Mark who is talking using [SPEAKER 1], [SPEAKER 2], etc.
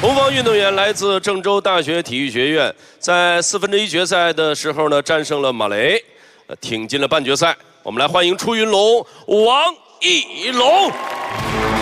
[SPEAKER 1] 红方运动员来自郑州大学体育学院，在1/4决赛的时候呢，战胜了马雷，挺进了半决赛。我们来欢迎出云龙王艺龙。